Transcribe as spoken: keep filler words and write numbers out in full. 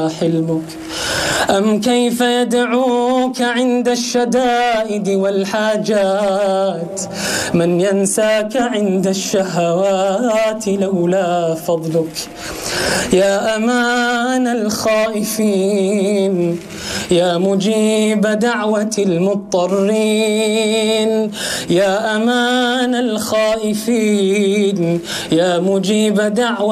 حلمك؟ أم كيف يدعوك عند الشدائد والحاجات من ينساك عند الشهوات لولا فضلك؟ يا أمان الخائفين، يا مجيب دعوة المضطرين، يا أمان الخائفين، يا مجيب دعوة